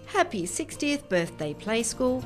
Happy 60th birthday, Play School.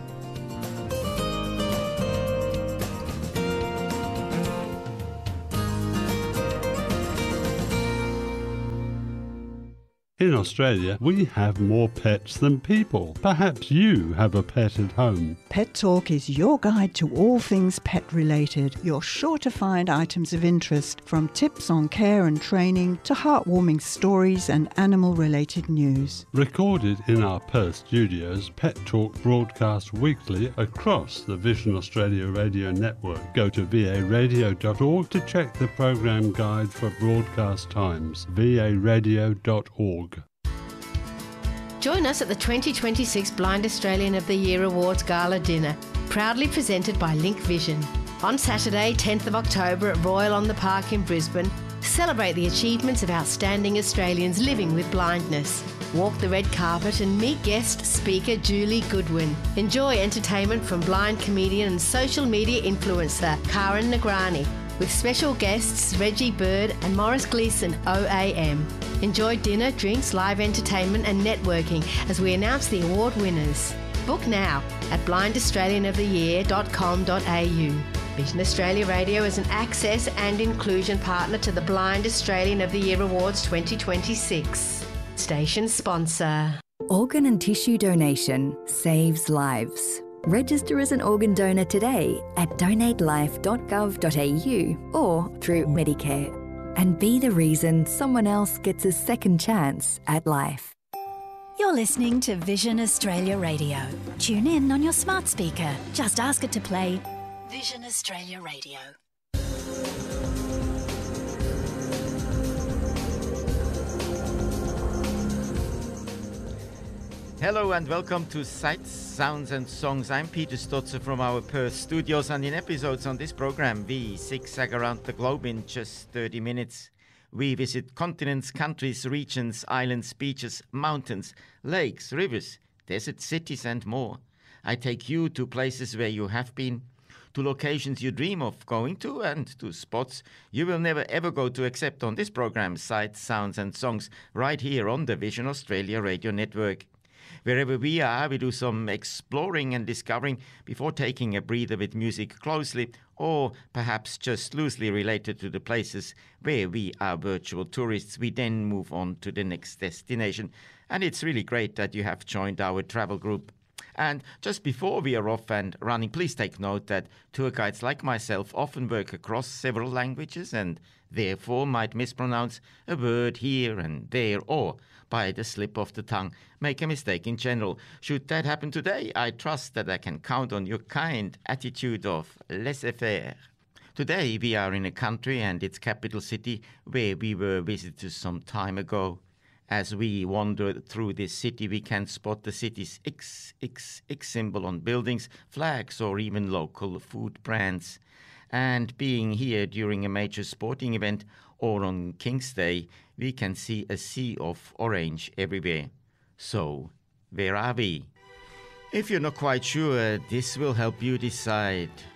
In Australia, we have more pets than people. Perhaps you have a pet at home. Pet Talk is your guide to all things pet-related. You're sure to find items of interest, from tips on care and training to heartwarming stories and animal-related news. Recorded in our Perth studios, Pet Talk broadcasts weekly across the Vision Australia radio network. Go to varadio.org to check the program guide for broadcast times. varadio.org. Join us at the 2026 Blind Australian of the Year Awards Gala Dinner, proudly presented by Link Vision. On Saturday, 10th of October at Royal on the Park in Brisbane, celebrate the achievements of outstanding Australians living with blindness. Walk the red carpet and meet guest speaker Julie Goodwin. Enjoy entertainment from blind comedian and social media influencer Karen Nagrani, with special guests Reggie Bird and Morris Gleeson OAM. Enjoy dinner, drinks, live entertainment and networking as we announce the award winners. Book now at blindaustralianoftheyear.com.au. Vision Australia Radio is an access and inclusion partner to the Blind Australian of the Year Awards 2026. Station sponsor. Organ and tissue donation saves lives. Register as an organ donor today at donatelife.gov.au or through Medicare. And be the reason someone else gets a second chance at life. You're listening to Vision Australia Radio. Tune in on your smart speaker. Just ask it to play Vision Australia Radio. Hello and welcome to Sights, Sounds and Songs. I'm Peter Stotzer from our Perth studios, and in episodes on this program we zigzag around the globe in just 30 minutes. We visit continents, countries, regions, islands, beaches, mountains, lakes, rivers, desert cities and more. I take you to places where you have been, to locations you dream of going to, and to spots you will never ever go to except on this program, Sights, Sounds and Songs, right here on the Vision Australia Radio Network. Wherever we are, we do some exploring and discovering before taking a breather with music closely or perhaps just loosely related to the places where we are virtual tourists. We then move on to the next destination. And it's really great that you have joined our travel group. And just before we are off and running, please take note that tour guides like myself often work across several languages and therefore might mispronounce a word here and there, or by the slip of the tongue make a mistake in general. Should that happen today, I trust that I can count on your kind attitude of laissez-faire. Today we are in a country and its capital city where we were visitors some time ago. As we wander through this city, we can spot the city's XXX symbol on buildings, flags, or even local food brands. And being here during a major sporting event or on King's Day, we can see a sea of orange everywhere. So, where are we? If you're not quite sure, this will help you decide.